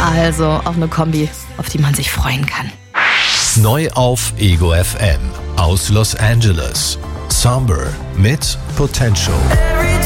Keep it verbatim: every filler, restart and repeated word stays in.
Also auch eine Kombi, auf die man sich freuen kann. Neu auf Ego F M aus Los Angeles. Somber mit Potential.